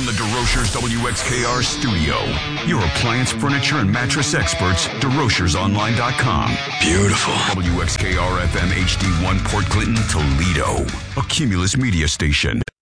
the DeRocher's WXKR studio. Your appliance, furniture, and mattress experts, DeRochersOnline.com. Beautiful. WXKR FM HD1 Port Clinton, Toledo. A Cumulus media station.